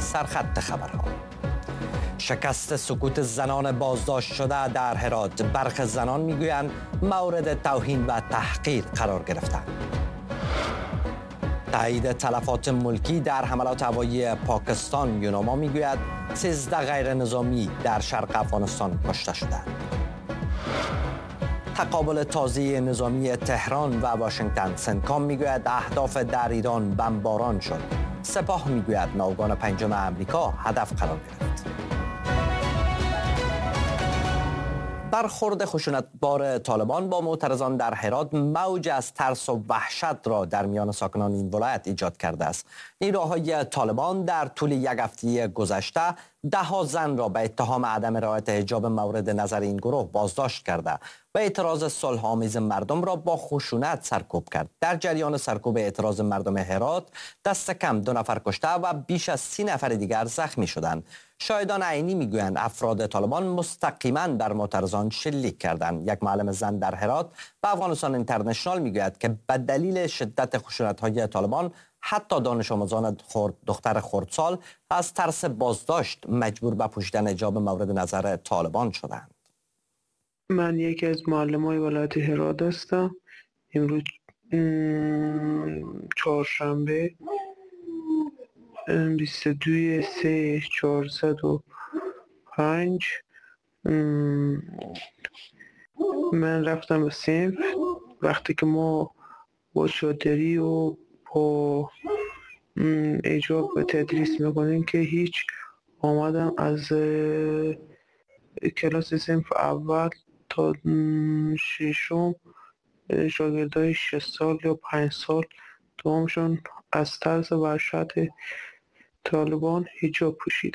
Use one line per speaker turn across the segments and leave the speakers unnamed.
سرخط خبرها. شکست سکوت زنان بازداشت شده در هرات. برخی زنان میگویند مورد توهین و تحقیر قرار گرفتند. تایید تلفات ملکی در حملات هوایی پاکستان. یوناما میگوید 13 غیر نظامی در شرق افغانستان کشته شدند. تقابل تازه نظامی تهران و واشنگتن. سنتکام میگوید اهداف در ایران بمباران شد. سپاه میگوید ناوگان پنجم امریکا هدف قرار گرفت. برخورد خشونتبار طالبان با معترضان در هرات موج از ترس و وحشت را در میان ساکنان این ولایت ایجاد کرده است. نیروهای طالبان در طول یک هفته گذشته 10 زن را به اتهام عدم رعایت حجاب مورد نظر این گروه بازداشت کرده و اعتراض صلح‌آمیز مردم را با خشونت سرکوب کرد. در جریان سرکوب اعتراض مردم هرات دست کم 2 نفر کشته و بیش از 30 نفر دیگر زخمی شدند. شاهدان عینی میگویند افراد طالبان مستقیما بر معترضان شلیک کردند. یک معلم زن در هرات به افغانستان اینترنشنال میگوید که به دلیل شدت خشونت‌های طالبان حتی دانش آموزان دختر خردسال از ترس بازداشت مجبور به پوشیدن حجاب مورد نظر طالبان شدند.
من یکی از معلمای ولایت هرات هستم. امروز چهارشنبه 22/3/405 من رفتم به صنف. وقتی که ما با چادری و با حجاب تدریس میکنیم که هیچ آمدم از کلاس صنف اول تا 6م شاگردای 6 سال یا 5 سال تمامشون از ترس و وحشت طالبان حجاب پوشیدن.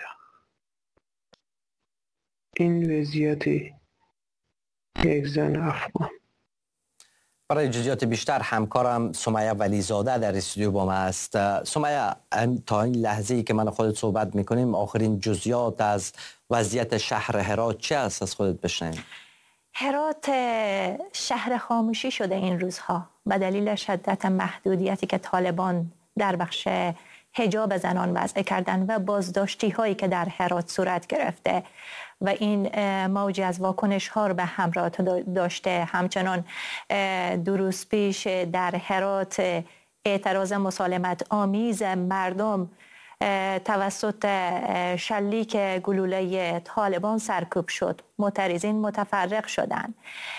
این وضعیت یک زن افغان.
برای جزئیات بیشتر همکارم سمیه ولیزاده در استودیو با ما است. سمیه، تا این لحظه‌ای که من خودت صحبت میکنیم آخرین جزئیات از وضعیت شهر هرات چه است از خودت بشنویم؟
هرات شهر خاموشی شده این روزها به دلیل شدت محدودیتی که طالبان در بخش حجاب زنان وضع کردن و بازداشتی هایی که در هرات صورت گرفته و این موجی از واکنش ها رو به همراه داشته. همچنان 2 روز پیش در هرات اعتراض مسالمت آمیز مردم توسط شلیک گلوله طالبان سرکوب شد. معترضین متفرق شدند.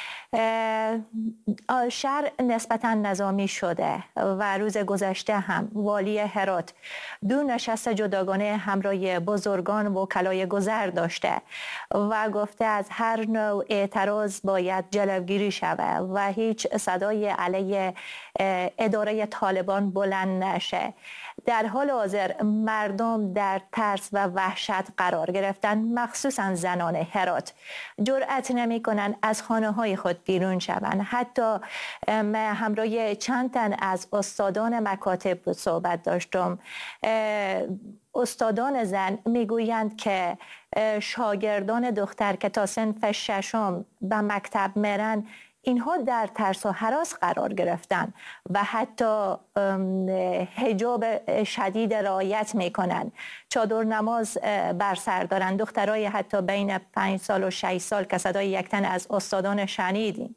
شهر نسبتاً نظامی شده و روز گذشته هم والی هرات 2 نشست جداگانه همراه بزرگان وکلای گذر داشته و گفته از هر نوع اعتراض باید جلوگیری شود و هیچ صدای علیه اداره طالبان بلند نشه. در حال حاضر مردم در ترس و وحشت قرار گرفتن، مخصوصا زنان هرات جرأت نمی‌کنند از خانه‌های خود بیرون شوند. حتی همراه چند تن از استادان مکاتب صحبت داشتم. استادان زن میگویند که شاگردان دختر که تا صنف 6 به مکتب میرن اینها در ترس و هراس قرار گرفتن و حتی حجاب شدید رعایت میکنن، چادر نماز بر سر دارن. دخترای حتی بین 5 سال و 6 سال که صدای یک تن از استادان شنیدیم.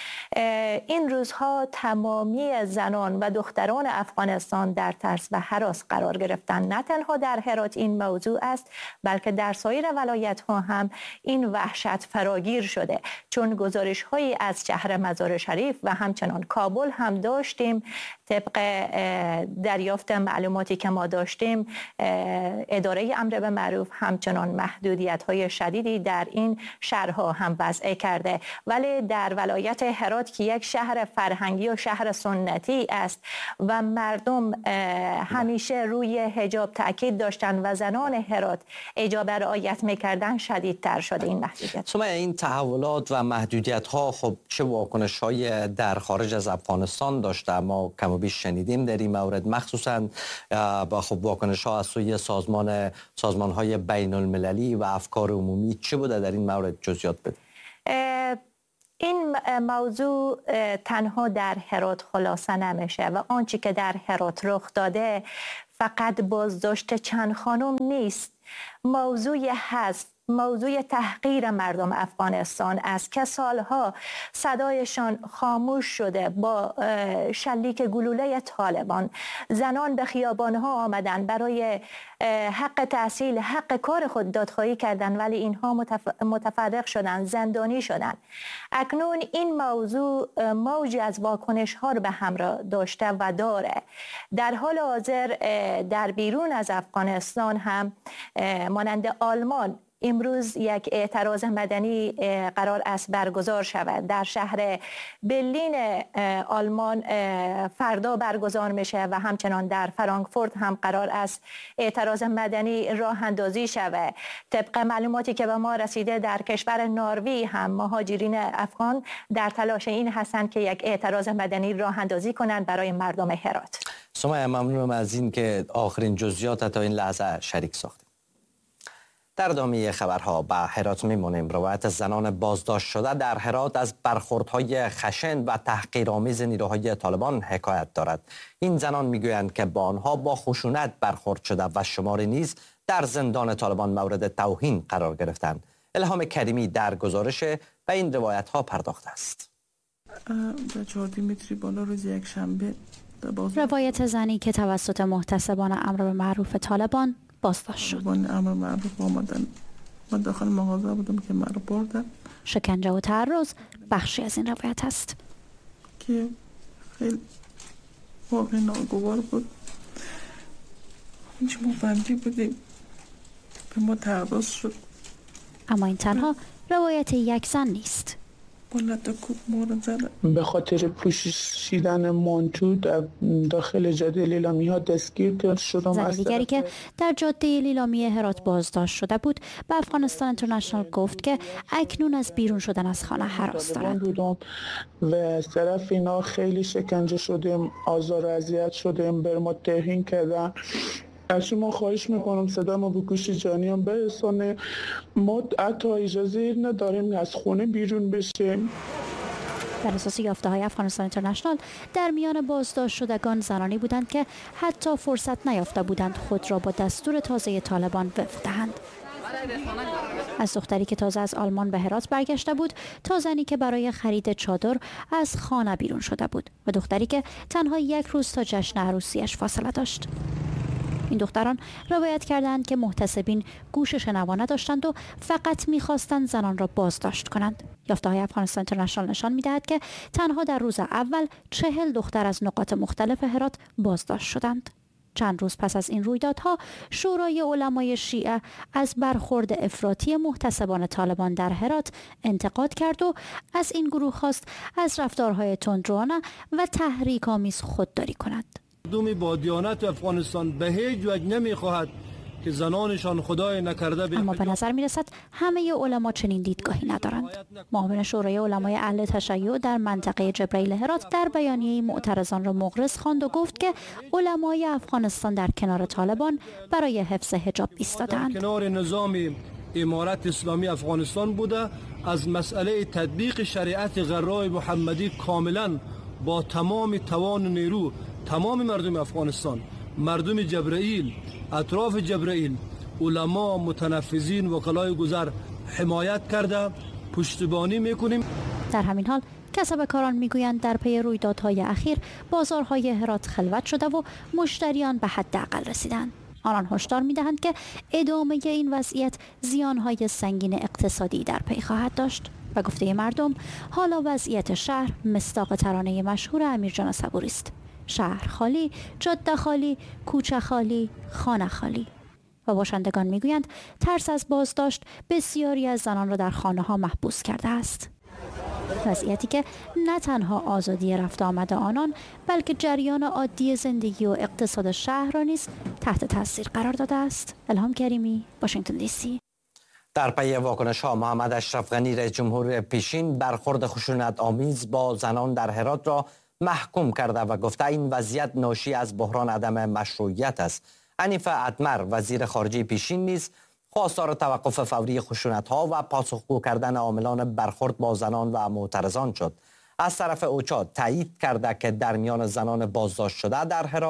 این روزها تمامی زنان و دختران افغانستان در ترس و هراس قرار گرفتن. نه تنها در هرات این موضوع است بلکه در سایر ولایت ها هم این وحشت فراگیر شده، چون گزارش هایی از شهر مزار شریف و همچنان کابل هم داشتیم. طبق دریافت معلوماتی که ما داشتیم اداره امر به معروف همچنان محدودیت های شدیدی در این شهرها هم وضع کرده. ولی در ولایت هرات که یک شهر فرهنگی و شهر سنتی است و مردم همیشه روی حجاب تاکید داشتن و زنان هرات حجاب رعایت میکردن، شدیدتر شده این محدودیت.
سمیه، این تحولات و محدودیت ها خب چه واکنش های در خارج از افغانستان داشته؟ ما کم و بیش شنیدیم در این مورد، مخصوصا با خب واکنش ها از سوی سازمان های بین المللی و افکار عمومی چه بوده در این مورد؟ جزئیات بده.
این موضوع تنها در هرات خلاصه نمیشه و آنچه که در هرات رخ داده فقط بازداشت چند خانم نیست، موضوعی هست، موضوع تحقیر مردم افغانستان است که سالها صدایشان خاموش شده. با شلیک گلوله طالبان زنان به خیابانها آمدن، برای حق تحصیل، حق کار خود دادخواهی کردند، ولی اینها متفرق شدند، زندانی شدند. اکنون این موضوع موجی از واکنش ها رو به همراه داشته و داره. در حال حاضر در بیرون از افغانستان هم مانند آلمان امروز یک اعتراض مدنی قرار است برگزار شود. در شهر برلین آلمان فردا برگزار میشه و همچنان در فرانکفورت هم قرار است اعتراض مدنی راه اندازی شود. طبق معلوماتی که به ما رسیده در کشور نروژ هم مهاجرین افغان در تلاش این هستند که یک اعتراض مدنی راه اندازی کنند برای مردم هرات.
سمیه، ممنونم از این که آخرین جزئیات تا این لحظه شریک ساختید. در ادامه خبرها به هرات میمونیم. روایت زنان بازداشت شده در هرات از برخوردهای خشن و تحقیرآمیز نیروهای طالبان حکایت دارد. این زنان میگویند که با آنها با خشونت برخورد شده و شماری نیز در زندان طالبان مورد توهین قرار گرفتند. الهام کریمی در گزارش به این روایت ها پرداخته است.
به 4 متری بالا روز یک شنبه
روایت زنی که توسط محتسبان امر به معروف طالبان بازداشت شد.
امر معروف آمدن، من داخل مغازه بودم که مرا بردن.
شکنجه و تعرض بخشی از این روایت است
که خیلی واقعا ناگوار بود. هیچ ما بندی بودیم، به ما تعرض شد.
اما این تنها روایت یک زن نیست.
به خاطر پوشیدن مانتو در داخل جاده لیلامی ها دستگیر شدم.
زن دیگری که در جاده لیلامی هرات بازداشت شده بود به افغانستان اینترنشنال گفت که اکنون از بیرون شدن از خانه هراس دارد
و از طرف اینا خیلی شکنجه شدیم، آزار و اذیت شدیم، بر ما توهین کردن. از شما خواهش میکنم صدا ما به گوش جانیان برسانه. ما حتی اجازه نداریم از خونه بیرون بشیم.
در اساس یافته‌های افغانستان اینترنشنال در میان بازداشت شدگان زنانی بودند که حتی فرصت نیافته بودند خود را با دستور تازه طالبان وفق دهند. از دختری که تازه از آلمان به هرات برگشته بود تا زنی که برای خرید چادر از خانه بیرون شده بود و دختری که تنها 1 روز تا جشن عروسیش فاصله داشت. این دختران روایت کردند که محتسبین گوش شنوا نداشتند و فقط می‌خواستند زنان را بازداشت کنند. یافته‌های افغانستان اینترنشنال نشان می‌دهد که تنها در روز اول 40 دختر از نقاط مختلف هرات بازداشت شدند. چند روز پس از این رویدادها شورای علمای شیعه از برخورد افراطی محتسبان طالبان در هرات انتقاد کرد و از این گروه خواست از رفتارهای تندروانه و تحریک‌آمیز خودداری کند.
مردم با دیانت افغانستان به هیچ وجه نمیخواهد که زنانشان خدای نکرده
اما به نظر میرسد همه علما چنین دیدگاهی ندارند. معاون شورای علمای اهل تشیع در منطقه جبرئیل هرات در بیانیه معترضان را مغرض خواند و گفت که علمای افغانستان در کنار طالبان برای حفظ حجاب ایستادند.
کنار نظام امارت اسلامی افغانستان بوده، از مسئله تطبیق شریعت غرای محمدی کاملا با تمام توان و نیرو تمام مردم افغانستان، مردم جبرئیل، اطراف جبرئیل، علما، متنفذین، وکلای گذر حمایت کرده، پشتیبانی میکنیم.
در همین حال کسبکاران میگویند در پی رویدادهای اخیر بازارهای هرات خلوت شده و مشتریان به حداقل رسیدند. آنان هشدار میدهند که ادامه این وضعیت زیانهای سنگین اقتصادی در پی خواهد داشت. و گفته مردم حالا وضعیت شهر مصداق ترانه مشهور امیرجان صبوری است: شهر خالی، جاده خالی، کوچه خالی، خانه خالی. و باشندگان میگویند ترس از بازداشت بسیاری از زنان را در خانه ها محبوس کرده است. وضعیتی که نه تنها آزادی رفت آمد آنان بلکه جریان عادی زندگی و اقتصاد شهر را نیز تحت تاثیر قرار داده است. الهام کریمی، واشنگتن دی سی.
در پی واکنش ها محمد اشرف غنی رئیس جمهور پیشین برخورد خشونت آمیز با زنان در هرات را محکوم کرده و گفته این وضعیت ناشی از بحران عدم مشروعیت است. حنیف اتمر وزیر خارجه پیشین نیز خواستار توقف فوری خشونت ها و پاسخگو کردن عاملان برخورد با زنان و معترضان شد. از طرف اوچا تایید کرده که در میان زنان بازداشت شده در هرات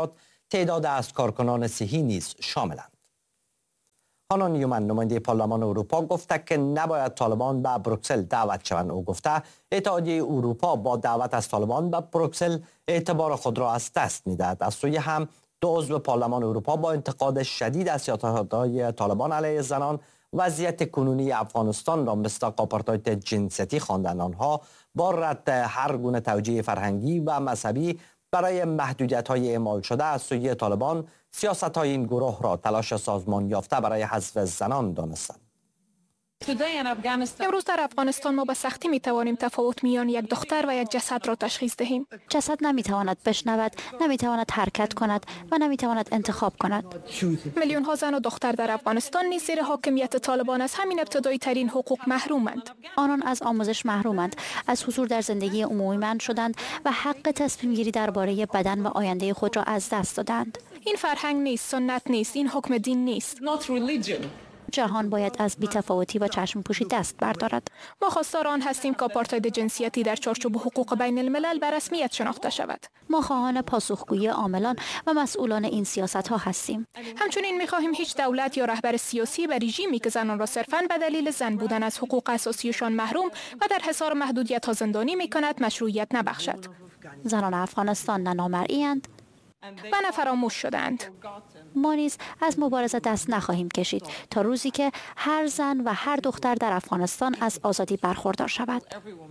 تعداد از کارکنان صحی نیز شاملند. هانا نیومن نماینده پارلمان اروپا گفته که نباید طالبان به بروکسل دعوت شوند. او گفته اتحادیه اروپا با دعوت از طالبان به بروکسل اعتبار خود را از دست می‌دهد. از سوی هم دو عضو پارلمان اروپا با انتقاد شدید از سیاست‌های طالبان علیه زنان وضعیت کنونی افغانستان را مثل آپارتاید جنسیتی خواندند. آنها با رد هر گونه توجیه فرهنگی و مذهبی برای محدودیت‌های اعمال شده از سوی طالبان سیاست‌های این گروه را تلاش سازمان یافته برای حذف زنان دانستند.
امروز در افغانستان ما به سختی می توانیم تفاوت میان یک دختر و یک جسد را تشخیص دهیم.
جسد نمی تواند بشنود، نمی تواند حرکت کند و نمی تواند انتخاب کند.
میلیون ها زن و دختر در افغانستان نیز زیر حاکمیت طالبان از همین ابتدایی ترین حقوق محرومند.
آنان از آموزش محرومند، از حضور در زندگی عمومی منع شدند و حق تصمیم گیری درباره بدن و آینده خود را از دست دادند.
این فرهنگ نیست، سنت نیست، این حکم دین نیست.
جهان باید از بی‌تفاوتی و چشم پوشی دست بردارد.
ما خواستار آن هستیم که آپارتاید جنسیتی در چارچوب حقوق بین الملل به رسمیت شناخته شود.
ما خواهان پاسخگویی عاملان و مسئولان این سیاست‌ها هستیم.
همچنین می‌خواهیم هیچ دولت یا رهبر سیاسی به رژیمی که زنان را صرفاً به دلیل زن بودن از حقوق اساسیشان محروم و در حصار محدودیت‌ها زندانی می‌کند مشروعیت نبخشد.
زنان افغانستان نه نامرئی‌اند
و نه فراموش شدند.
ما نیز از مبارزه دست نخواهیم کشید تا روزی که هر زن و هر دختر در افغانستان از آزادی برخوردار شود.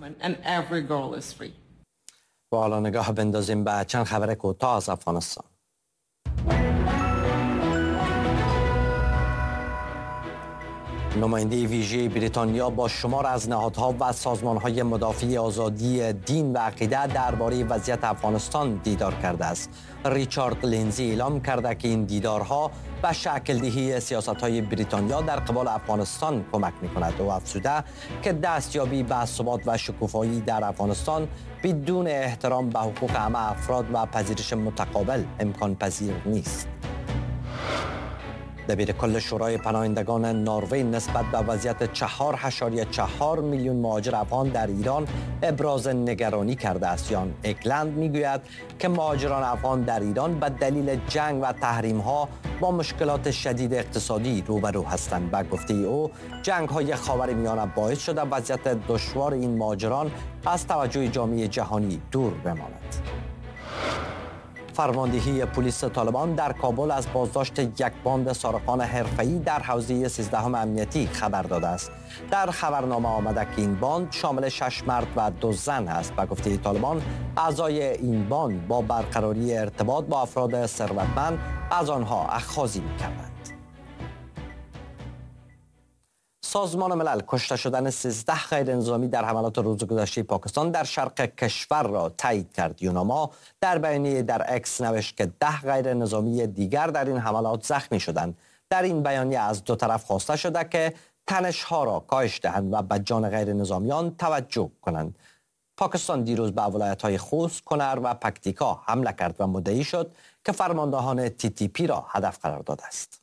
و حالا نگاه بندازیم به چند خبر کوتاه از افغانستان. نماینده ویژه بریتانیا با شمار از نهادها و سازمانهای مدافع آزادی دین و عقیده درباره وضعیت افغانستان دیدار کرده است. ریچارد لینزی اعلام کرده که این دیدارها به شکل دهی سیاست‌های بریتانیا در قبال افغانستان کمک می‌کند و افزوده که دستیابی به ثبات و شکوفایی در افغانستان بدون احترام به حقوق همه افراد و پذیرش متقابل امکان پذیر نیست. دبیر کل شورای پناهندگان نروژ نسبت به وضعیت 4.4 میلیون مهاجر افغان در ایران ابراز نگرانی کرده است. یان اکلند میگوید که مهاجران افغان در ایران به دلیل جنگ و تحریم‌ها با مشکلات شدید اقتصادی روبرو هستند. به گفته او جنگ‌های خاورمیانه باعث شده وضعیت دشوار این مهاجران از توجه جامعه جهانی دور بماند. فرماندهی پلیس طالبان در کابل از بازداشت یک باند سارقان حرفه‌ای در حوزه 13 امنیتی خبر داده است. در خبرنامه آمده که این باند شامل 6 مرد و 2 زن است. به گفته طالبان اعضای این باند با برقراری ارتباط با افراد ثروتمند از آنها اخاذی می‌کردند. سازمان ملل کشته شدن 13 غیرنظامی در حملات روز گذشته پاکستان در شرق کشور را تایید کرد. یوناما در بیانیه در اکس نوشت که 10 غیرنظامی دیگر در این حملات زخمی شدند. در این بیانیه از دو طرف خواسته شده که تنش‌ها را کاهش دهند و به جان غیرنظامیان توجه کنند. پاکستان دیروز به ولایت‌های خوست، کنر و پکتیکا حمله کرد و مدعی شد که فرماندهان TTP را هدف قرار داده است.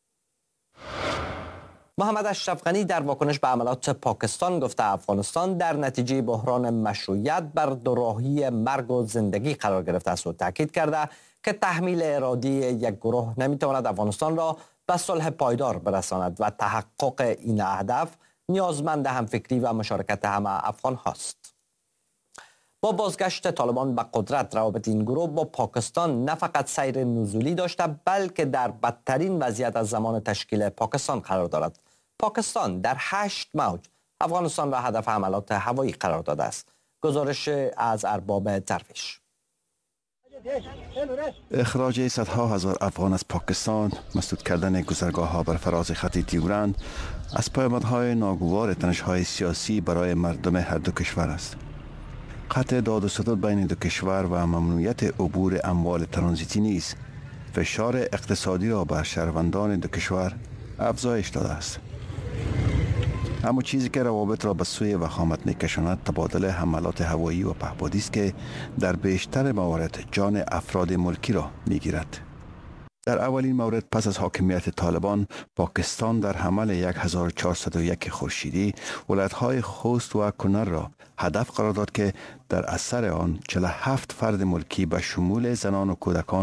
محمد اشرف غنی در واکنش به حملات پاکستان گفته افغانستان در نتیجه بحران مشروعیت بر دوراهی مرگ و زندگی قرار گرفته است و تاکید کرده که تحمیل ارادی یک گروه نمیتواند افغانستان را به صلح پایدار برساند و تحقق این هدف نیازمند همفکری و مشارکت همه افغان هاست. با بازگشت طالبان به قدرت روابط این گروه با پاکستان نه فقط سیر نزولی داشته بلکه در بدترین وضعیت از زمان تشکیل پاکستان قرار دارد. پاکستان در 8 موج افغانستان را هدف حملات هوایی قرار داده است. گزارش از ارباب درویش.
اخراج صدها هزار افغان از پاکستان، مسدود کردن گذرگاه‌ها بر فراز خط دیورند از پیامدهای ناگوار تنش‌های سیاسی برای مردم هر دو کشور است. قطع داد و ستد بین دو کشور و ممنوعیت عبور اموال ترانزیتی نیز فشار اقتصادی را بر شهروندان دو کشور افزایش داده است. اما چیزی که روابط را به سوی وخامت می‌کشاند تبادل حملات هوایی و پهپادی است که در بیشتر موارد جان افراد ملکی را می‌گیرد. در اولین مورد پس از حاکمیت طالبان، پاکستان در حمل 1401 خورشیدی ولایت‌های خوست و کنر را هدف قرار داد که در اثر آن 47 فرد ملکی به شمول زنان و کودکان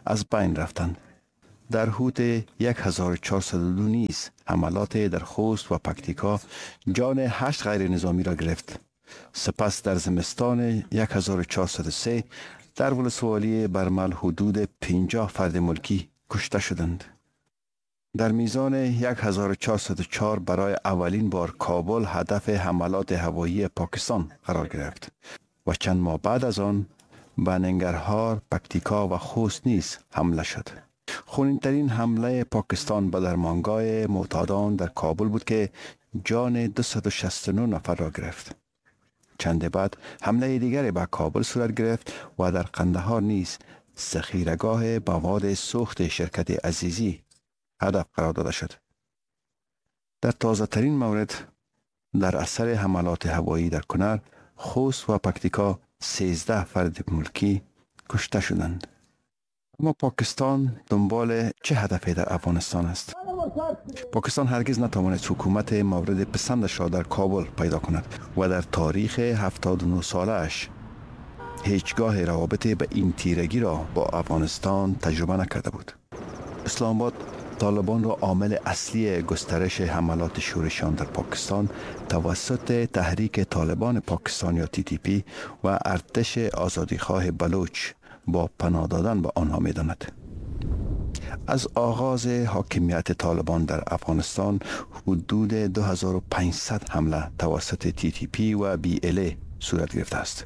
از بین رفتند. در حدود 1402 نیز حملات در خوست و پکتیکا جان 8 غیر نظامی را گرفت. سپس در زمستان 1403 در ولسوالی برمل حدود 50 فرد ملکی کشته شدند. در میزان 1404 برای اولین بار کابل هدف حملات هوایی پاکستان قرار گرفت و چند ماه بعد از آن به ننگرهار، پکتیکا و خوست نیز حمله شد. خونین‌ترین حمله پاکستان به درمانگاه معتادان در کابل بود که جان 269 نفر را گرفت. چند بعد حمله دیگری به کابل صورت گرفت و در قندهار نیز ذخیره‌گاه مواد سوخت شرکت عزیزی هدف قرار داده شد. در تازه ترین مورد در اثر حملات هوایی در کنر، خوست و پکتیکا 13 فرد ملکی کشته شدند. اما پاکستان دنبال چه هدفی در افغانستان است؟ پاکستان هرگز نتوانست حکومت مورد پسندش را در کابل پیدا کند و در تاریخ 79 سالش هیچگاه روابط به این تیرگی را با افغانستان تجربه نکرده بود. اسلام آباد طالبان را عامل اصلی گسترش حملات شورشیان در پاکستان توسط تحریک طالبان پاکستان یا TTP و ارتش آزادیخواه بلوچ با پناه دادن به آنها می داند. از آغاز حاکمیت طالبان در افغانستان حدود 2500 حمله توسط TTP و BLA صورت گرفته است.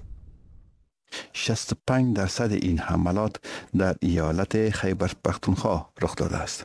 65% این حملات در ایالت خیبر پختونخوا رخ داده است.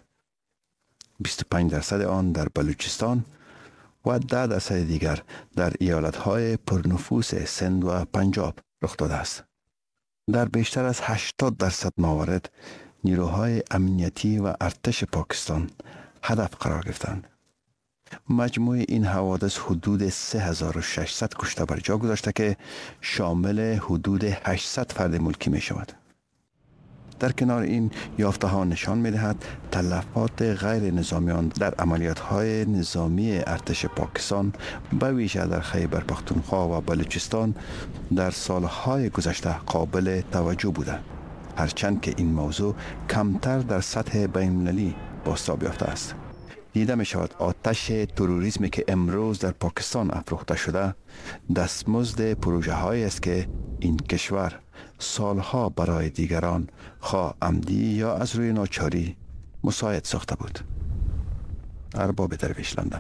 25% آن در بلوچستان و 10% دیگر در ایالت‌های پرنفوس سند و پنجاب رخ داده است. در بیشتر از 80% موارد نیروهای امنیتی و ارتش پاکستان هدف قرار گرفتند. مجموع این حوادث حدود 3600 کشته بر جا گذاشته که شامل حدود 800 فرد ملکی می شود. در کنار این یافته ها نشان می دهد تلفات غیر نظامیان در عملیات های نظامی ارتش پاکستان به ویژه در خیبر پختونخوا و بلوچستان در سالهای گذشته قابل توجه بوده، هرچند که این موضوع کمتر در سطح بین‌المللی بازتاب یافته است. دیده می شود آتش تروریسمی که امروز در پاکستان افروخته شده دستمزد پروژه هایی است که این کشور سالها برای دیگران خواه عمدی یا از روی ناچاری مساعد ساخته بود. ارباب درویش، لندن.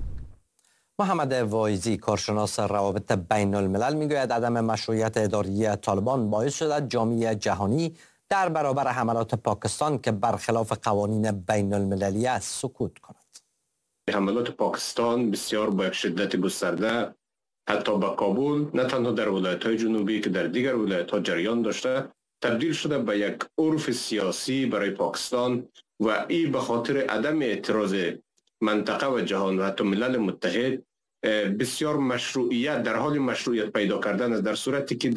محمد وایزی، کارشناس روابط بین الملل، میگوید عدم مشروعیت اداری طالبان باعث شده جامعه جهانی در برابر حملات پاکستان که برخلاف قوانین بین المللی است سکوت کند.
حملات پاکستان بسیار با یک شدت گسترده حتی به کابل، نه تنها در ولایت‌های جنوبی که در دیگر ولایت‌ها جریان داشته، تبدیل شده به یک عرف سیاسی برای پاکستان و این به خاطر عدم اعتراض منطقه و جهان و حتی ملل متحد بسیار مشروعیت در حال مشروعیت پیدا کردن است، در صورتی که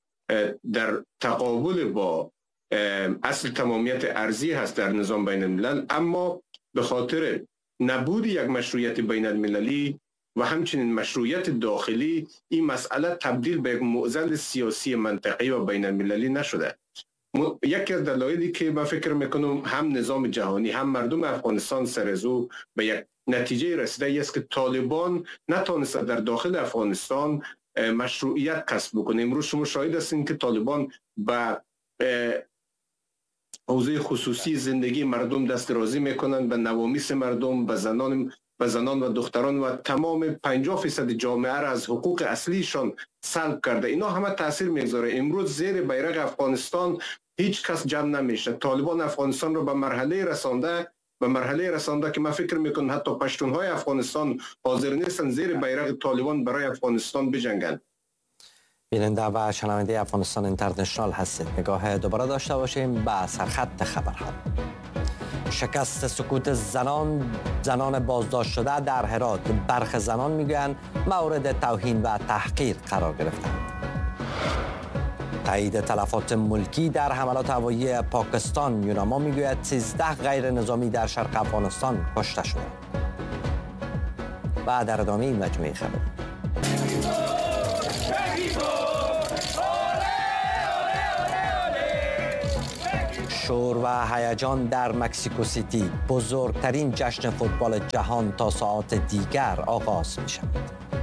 در تقابل با اصل تمامیت ارضی هست در نظام بین الملل، اما به خاطر نبود یک مشروعیت بین المللی و همچنین مشروعیت داخلی این مسئله تبدیل به یک معضل سیاسی منطقه‌ای و بین المللی نشده. یکی از دلایلی که من فکر میکنم هم نظام جهانی هم مردم افغانستان سرزو به یک نتیجه رسیده است که طالبان نتونسته در داخل افغانستان مشروعیت کسب بکنه. امروز شما شاهد هستین که طالبان به حوزه خصوصی زندگی مردم دست درازی میکنن، به نوامیس مردم، به زنان و دختران و تمام 50% جامعه را از حقوق اصلیشان سلب کرده. اینا همه تاثیر میگذاره. امروز زیر بیرق افغانستان هیچ کس جمع نمیشه. طالبان افغانستان رو به مرحله رسانده که من فکر میکنم حتی پشتونهای افغانستان حاضر نیستن زیر بیرق طالبان برای افغانستان بجنگن.
بیننده و شنونده افغانستان اینترنشنال هستید. نگاه دوباره داشته باشیم به سرخط خبرها. شکست سکوت زنان بازداشت شده در هرات. برخی زنان میگویند مورد توهین و تحقیر قرار گرفتند. تایید تلفات ملکی در حملات هوایی پاکستان. یوناما میگوید 13 غیر نظامی در شرق افغانستان کشته شدند. و در ادامه این مجموعه خبری. شور و هیجان در مکزیکو سیتی، بزرگترین جشن فوتبال جهان تا ساعات دیگر آغاز می شود.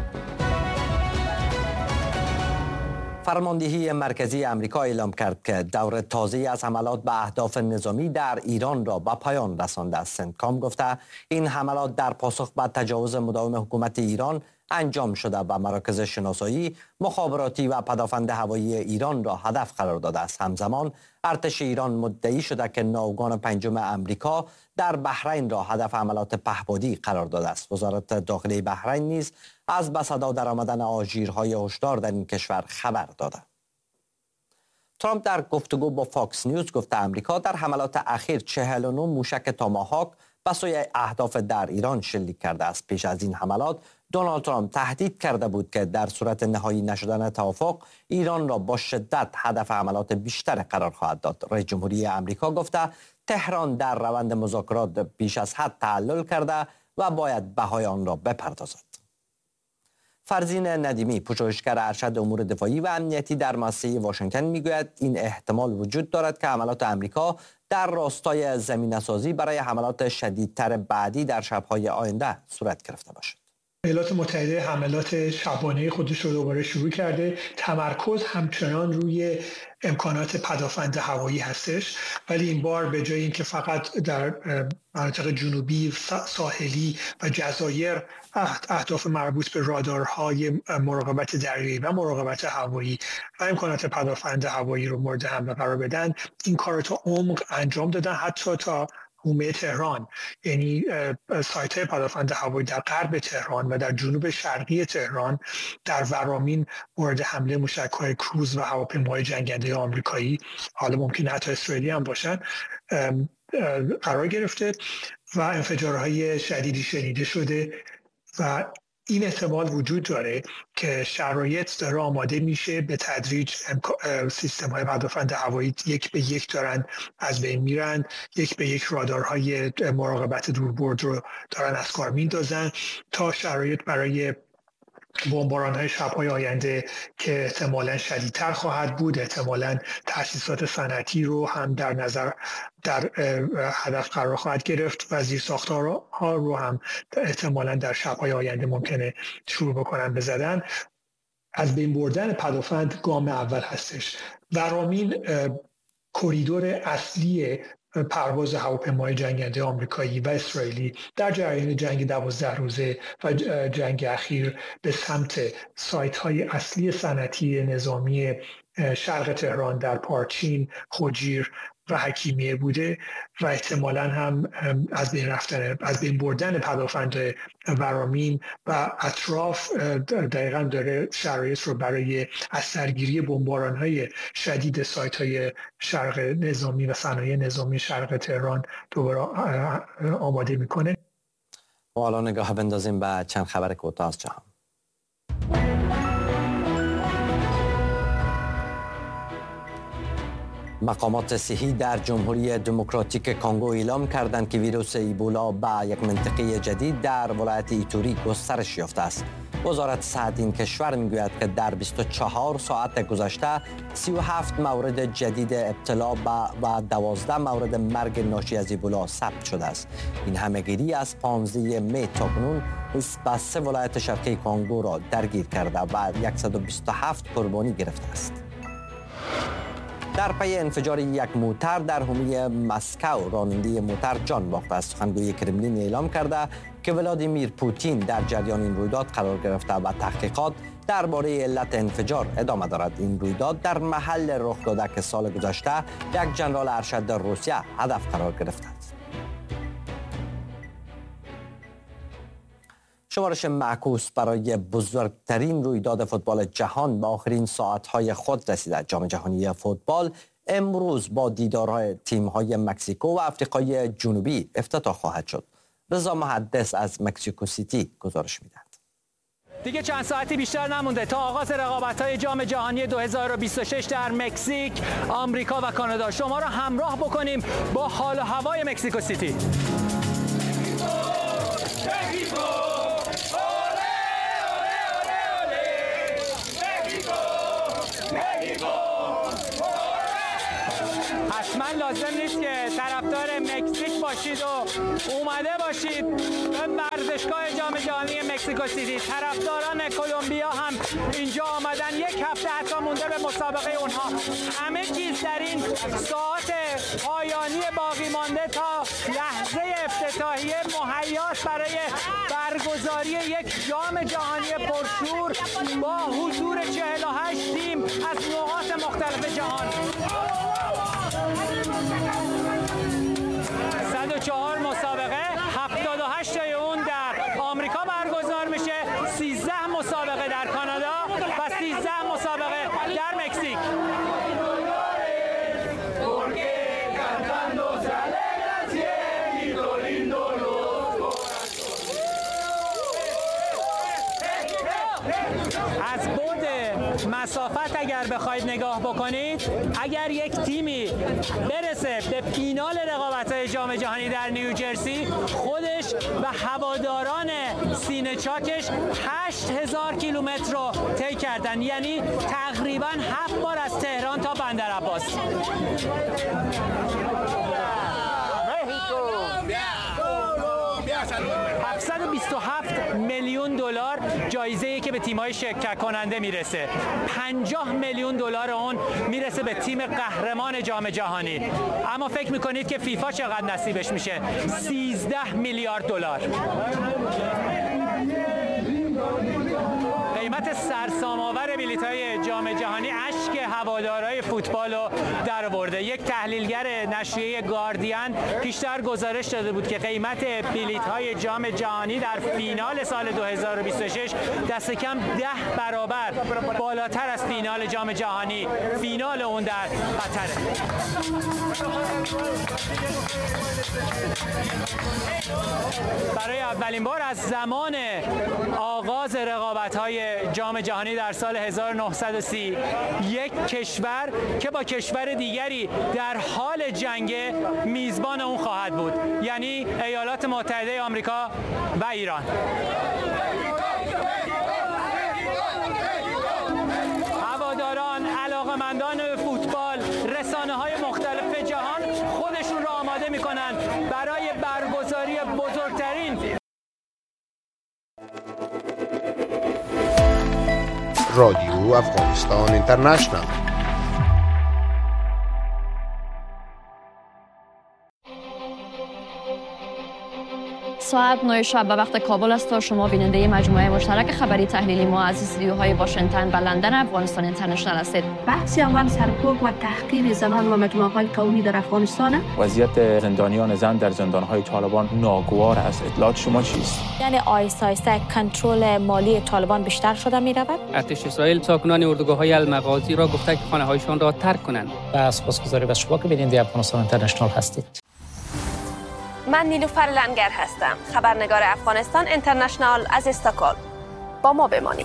فرماندهی مرکزی آمریکا اعلام کرد که دور تازه‌ای از حملات به اهداف نظامی در ایران را به پایان رسانده است. سنتکام گفته این حملات در پاسخ به تجاوز مداوم حکومت ایران انجام شده و مراکز شناسایی، مخابراتی و پدافند هوایی ایران را هدف قرار داده است. همزمان ارتش ایران مدعی شده که ناوگان پنجم آمریکا در بحرین را هدف حملات پهپادی قرار داده است. وزارت داخلی بحرین نیز از به صدا درآمدن آژیرهای هشدار در این کشور خبر داده. ترامپ در گفتگو با فاکس نیوز گفته آمریکا در حملات اخیر 49 موشک تاماهاک به سوی اهداف در ایران شلیک کرده است. پیش از این حملات دونالد ترامپ تهدید کرده بود که در صورت نهایی نشدن توافق ایران را با شدت هدف حملات بیشتر قرار خواهد داد. رئیس جمهوری آمریکا گفته تهران در روند مذاکرات بیش از حد تعلل کرده و باید بهای آن را بپردازد. فرزین ندیمی، پژوهشگر ارشد امور دفاعی و امنیتی در مؤسسه واشنگتن، میگوید این احتمال وجود دارد که حملات آمریکا در راستای زمینه‌سازی برای حملات شدیدتر بعدی در شب‌های آینده صورت گرفته باشد.
ایالات متحده حملات شبانه خودش رو دوباره شروع کرده. تمرکز همچنان روی امکانات پدافند هوایی هستش، ولی این بار به جای اینکه فقط در مناطق جنوبی، ساحلی و جزایر اهداف مربوط به رادارهای مراقبت دریایی و مراقبت هوایی و امکانات پدافند هوایی رو مورد حمله قرار بدن، این کار رو تا عمق انجام دادن، حتی تا حومه تهران، یعنی سایت های پدافند هوایی در غرب تهران و در جنوب شرقی تهران، در ورامین مورد حمله موشک‌های کروز و هواپیماهای جنگنده آمریکایی، حالا ممکن حتی اسرائیلی هم باشن، قرار گرفته و انفجارهای شدیدی شنیده شده و این احتمال وجود داره که شرایط داره آماده میشه به تدریج سیستم های پدافند هوایی یک به یک دارن از بین میرن، یک به یک رادارهای مراقبت دوربرد رو دارن از کار میندازن تا شرایط برای بمباران‌های شب‌های آینده که احتمالاً شدیدتر خواهد بود، احتمالاً تأسیسات صنعتی رو هم در نظر در هدف قرار خواهد گرفت و زیرساخت‌ها رو هم احتمالاً در شب‌های آینده ممکنه شروع بکنن بزدن. از بین بردن پدافند گام اول هستش. ورامین کریدور اصلی پرواز هواپیماهای جنگنده آمریکایی و اسرائیلی در جریان جنگ 12 روزه و جنگ اخیر به سمت سایت‌های اصلی صنعتی نظامی شرق تهران در پارچین، خوجیر و حکیمیه بوده و احتمالاً هم از بین بردن پدافند ورامین و اطراف دقیقاً داره شرایط رو برای از سرگیری بمباران‌های شدید سایت‌های شرق نظامی و صنایع نظامی شرق تهران دوباره آماده میکنه.
و حالا نگاه بندازیم به چند خبر کوتاه از جهان. مقامات صحی در جمهوری دموکراتیک کانگو اعلام کردند که ویروس ایبولا به یک منطقه جدید در ولایت ایتوری گسترش یافته است. وزارت صحت این کشور میگوید که در 24 ساعت گذشته 37 مورد جدید ابتلا و 12 مورد مرگ ناشی از ایبولا ثبت شده است. این همهگیری از 15 می تاکنون 3 ولایت شرقی کانگو را درگیر کرده و 127 قربانی گرفته است. در پی انفجار یک موتر در حومه مسکو، راننده موتر جان باخته است. سخنگوی کرملین اعلام کرده که ولادیمیر پوتین در جریان این رویداد قرار گرفته و تحقیقات درباره علت انفجار ادامه دارد. این رویداد در محل رخ داده که سال گذشته یک ژنرال ارشد روسیه هدف قرار گرفته است. شمارش معکوس برای بزرگترین رویداد فوتبال جهان به آخرین ساعت‌های خود رسیده. جام جهانی فوتبال امروز با دیدارهای تیم‌های مکزیکو و آفریقای جنوبی افتتاح خواهد شد. رضا محدث از مکزیکو سیتی گزارش می‌دهد.
دیگه چند ساعتی بیشتر نمونده تا آغاز رقابت‌های جام جهانی 2026 در مکزیک، آمریکا و کانادا. شما را همراه بکنیم با حال و هوای مکزیکو سیتی. حتما لازم نیست طرفدار مکزیک باشید و اومده باشید به ورزشگاه جام جهانی مکزیکو سیتی. طرفداران کلمبیا هم اینجا آمدن، یک هفته حتی مونده به مسابقه اونها. همه چیز در این ساعت پایانی باقی مانده تا لحظه افتتاحیه مهیاست برای برگزاری یک جام جهانی پرشور با حضور 48 تیم از نقاط مختلف جهان. 104 مسابقه، 78 تای اون در آمریکا برگزار میشه، 13 مسابقه در کانادا و 13 مسابقه در مکزیک. از بعد مسافت اگر بخواید نگاه بکنید، اگر یک تیمی برسه به فینال رقابت‌های جام جهانی در نیوجرسی، خودش و هواداران سینه چاکش 8000 کیلومتر رو طی کردن، یعنی تقریباً 7 بار از تهران تا بندرعباس. 727 میلیون دلار جایزه‌ای که به تیم‌های شرکت کننده میرسه. 50 میلیون دلار اون میرسه به تیم قهرمان جام جهانی. اما فکر میکنید که فیفا چقدر نصیبش میشه؟ 13 میلیارد دلار. قیمت سرسام‌آور بلیط‌های جام جهانی اشک هوادارهای فوتبال رو درآورده. یک تحلیلگر نشریه گاردین پیشتر گزارش داده بود که قیمت بلیط‌های جام جهانی در فینال سال 2026 دست کم 10 برابر بالاتر از فینال جام جهانی، فینال اون در قطره. برای اولین بار از زمان آغاز رقابت‌های جام جهانی در سال 1930 یک کشور که با کشور دیگری در حال جنگ میزبان اون خواهد بود، یعنی ایالات متحده آمریکا و ایران. هواداران، علاقه‌مندان فوتبال، رسانه‌های مختلف جهان خودشون را آماده می‌کنند برای برگزاری بزرگترین
رادیو افغانستان اینترنشنال.
ساعت 9 شب به وقت کابل است تا شما بیننده مجموعه مشترک خبری تحلیلی ما از استودیوهای واشنگتن و لندن افغانستان اینترنشنال هستید.
بحث اول سرکوب و تحقیر زنان و مجموعه‌های قومی در افغانستان.
وضعیت زندانیان زن در زندان‌های طالبان ناگوار است. اطلاعات شما چیست؟
یعنی آیسته کنترل مالی طالبان بیشتر شده می‌رود.
ارتش اسرائیل ساکنان اردوگاه‌های المغازی را گفته که خانه‌هایشان را ترک کنند.
و سپاسگزاری از شما که بیننده افغانستان اینترنشنال هستید.
من نیلوفر لنگر هستم، خبرنگار افغانستان اینترنشنال از استکهلم. با ما بمانید.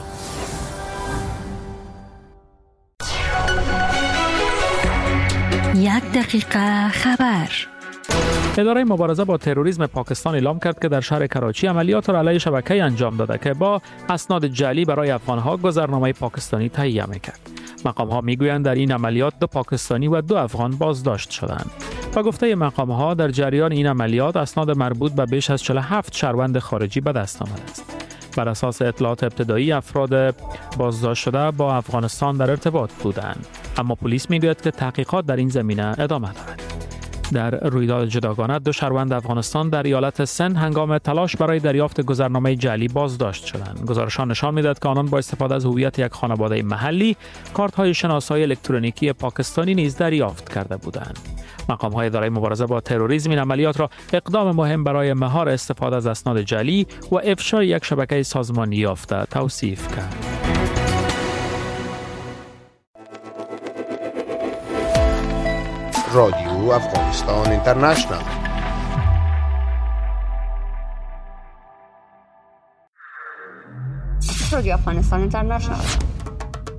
یک دقیقه خبر.
اداره مبارزه با تروریسم پاکستان اعلام کرد که در شهر کراچی عملیات را علیه شبکه‌ای انجام داده که با اسناد جعلی برای افغان‌ها گذرنامه پاکستانی تهیه می‌کرد. مقام‌ها می‌گویند در این عملیات 2 پاکستانی و 2 افغان بازداشت شدند. با گفته مقام‌ها در جریان این عملیات اسناد مربوط به بیش از 47 شهروند خارجی به دست آمده است. بر اساس اطلاعات ابتدایی افراد بازداشت شده با افغانستان در ارتباط بودند، اما پلیس می‌گوید که تحقیقات در این زمینه ادامه دارد. در رویداد جداگانه 2 شهروند افغانستان در ایالت سند هنگام تلاش برای دریافت گذرنامه جعلی بازداشت شدند. گزارشان نشان می‌دهد که آنان با استفاده از هویت یک خانواده محلی کارت‌های شناسایی الکترونیکی پاکستانی نیز دریافت کرده بودند. مقام‌های اداره مبارزه با تروریسم این عملیات را اقدام مهم برای مهار استفاده از اسناد جعلی و افشای یک شبکه سازمانی یافته توصیف کرد.
رادیو افغانستان اینترنشنال.
رادیو افغانستان اینترنشنال